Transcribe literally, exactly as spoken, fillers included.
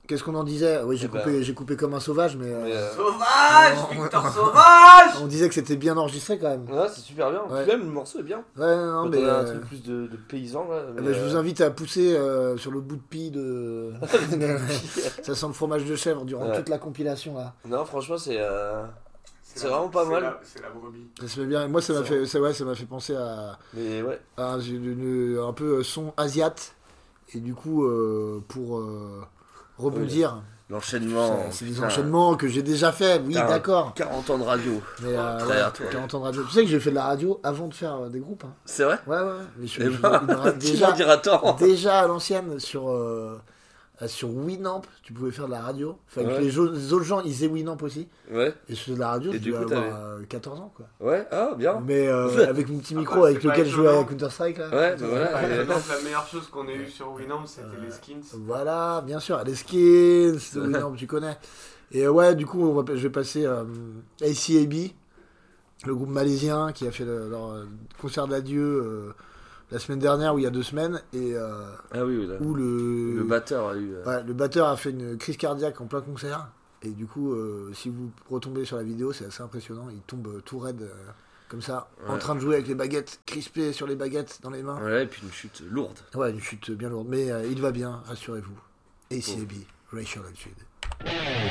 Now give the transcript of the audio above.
Qu'est-ce qu'on en disait? Oui, j'ai coupé, ben... j'ai coupé comme un sauvage, mais... mais euh... Sauvage on... Victor Sauvage. On disait que c'était bien enregistré quand même. Ouais, c'est super bien. Ouais. Puis même, le morceau est bien. Ouais, non, quand mais... on a un euh... truc plus de, de paysan, là. Mais bah, euh... Je vous invite à pousser euh, sur le bout de pie de... Ça sent le fromage de chèvre durant ouais. toute la compilation, là. Non, franchement, c'est... Euh... C'est, c'est la, vraiment pas c'est mal. La, c'est la brebis. Ça se fait bien. Moi, ça m'a fait, ça, ouais, ça m'a fait penser à, mais ouais. à une, une, un peu son asiate. Et du coup, euh, pour euh, rebondir, oui, l'enchaînement. C'est, c'est des enchaînements que j'ai déjà fait. Oui, quarante, d'accord. quarante ans de radio. Mais, euh, ouais, quarante ans de radio. Tu sais que j'ai fait de la radio avant de faire des groupes. Hein. C'est vrai? Ouais, ouais. Mais je, eh je, ben, je, déjà, déjà à l'ancienne sur. Euh, sur Winamp, tu pouvais faire de la radio. Enfin, ouais. Les, jo- les autres gens, ils faisaient Winamp aussi. Ouais. Et je faisais de la radio, et je devais avoir euh, quatorze ans, quoi. Ouais, ah, bien. Mais euh, avec mon petit micro, ah, avec lequel je jouais à Counter-Strike, là. Ouais, bah voilà. Par exemple, la meilleure chose qu'on ait eue sur Winamp, c'était euh, les skins. Voilà, bien sûr, les skins de Winamp, tu connais. Et ouais, du coup, on va, je vais passer euh, A C A B, le groupe malaisien qui a fait le, leur concert d'adieu euh, la semaine dernière ou il y a deux semaines et euh, ah oui, là. où le le batteur a eu euh... ouais, le batteur a fait une crise cardiaque en plein concert et du coup euh, si vous retombez sur la vidéo c'est assez impressionnant, il tombe euh, tout raide euh, comme ça ouais. en train de jouer avec les baguettes crispées sur les baguettes dans les mains. Ouais, et puis une chute lourde. Ouais, une chute bien lourde mais euh, il va bien, rassurez-vous. A C A B, oh. Racial Attitude.